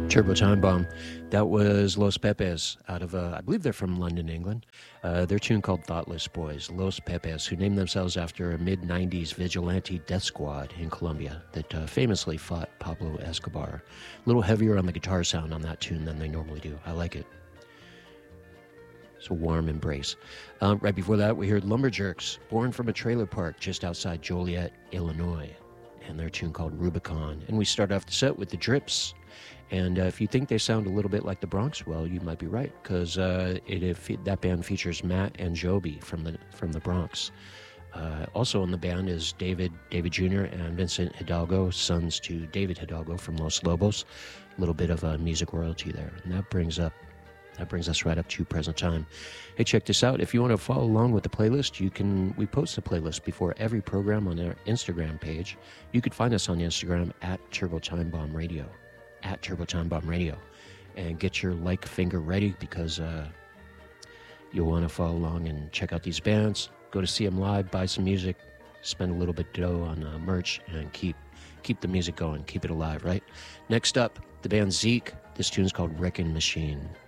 Turbo Time Bomb. That was Los Pepes out of, I believe they're from London, England. Their tune called Thoughtless Boys. Los Pepes, who named themselves after a mid-90s vigilante death squad in Colombia that famously fought Pablo Escobar. A little heavier on the guitar sound on that tune than they normally do. I like it. It's a warm embrace. Right before that, we heard Lumberjerks, born from a trailer park just outside Joliet, Illinois, and their tune called Rubicon. And we start off the set with the Drips. And if you think they sound a little bit like the Bronx, well, you might be right, because that band features Matt and Joby from the Bronx. Also on the band is David Jr. and Vincent Hidalgo, sons to David Hidalgo from Los Lobos. A little bit of music royalty there, and that brings us right up to present time. Hey, check this out. If you want to follow along with the playlist, we post a playlist before every program on our Instagram page. You could find us on Instagram at Turbo Time Bomb Radio. At Turbo Time Bomb Radio, and get your like finger ready, because you'll want to follow along and check out these bands, go to see them live, buy some music, spend a little bit of dough on merch, and keep the music going, keep it alive, right? Next up, the band Zeke. This tune's called Wrecking Machine.